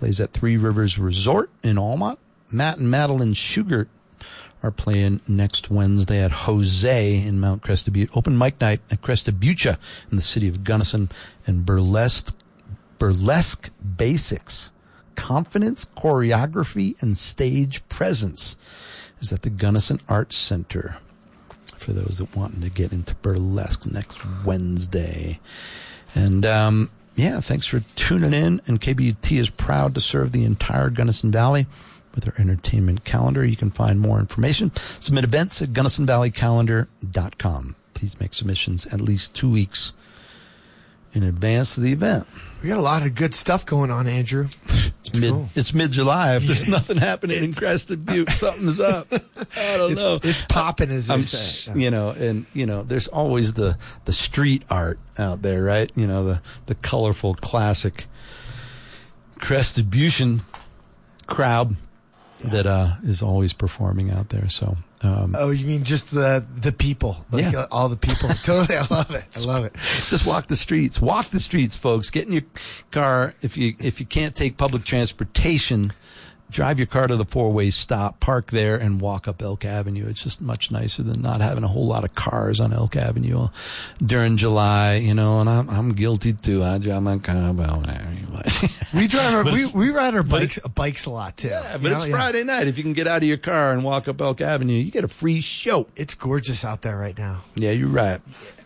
plays at Three Rivers Resort in Almont. Matt and Madeline Schugert are playing next Wednesday at Jose in Mount Cresta Butte. Open mic night at Cresta Butte in the city of Gunnison. And Burlesque Basics, Confidence, Choreography, and Stage Presence is at the Gunnison Arts Center for those that want to get into burlesque next Wednesday. And, thanks for tuning in. And KBUT is proud to serve the entire Gunnison Valley with our entertainment calendar. You can find more information. Submit events at GunnisonValleyCalendar.com. Please make submissions at least 2 weeks in advance of the event. We got a lot of good stuff going on, Andrew. It's mid-July. If there's nothing happening in Crested Butte, something's up. I don't know. It's popping, as they say. There's always the street art out there, right? The colorful, classic Crested Butte crowd that is always performing out there. So, you mean just the people? All the people. Totally, I love it. Just walk the streets. Walk the streets, folks. Get in your car. If you can't take public transportation, drive your car to the four-way stop, park there, and walk up Elk Avenue. It's just much nicer than not having a whole lot of cars on Elk Avenue during July, and I'm guilty too. I drive my car. We ride our bikes a lot too. Yeah, but it's Friday night. If you can get out of your car and walk up Elk Avenue, you get a free show. It's gorgeous out there right now. Yeah, you're right.